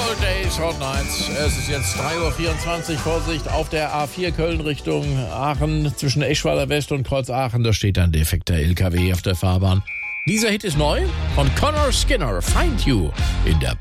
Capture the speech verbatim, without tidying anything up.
Cold Days, Hot Nights. Es ist jetzt drei Uhr vierundzwanzig. Vorsicht auf der A vier Köln Richtung Aachen zwischen Eschweiler West und Kreuz Aachen. Da steht ein defekter L K W auf der Fahrbahn. Dieser Hit ist neu von Connor Skinner. Find You in der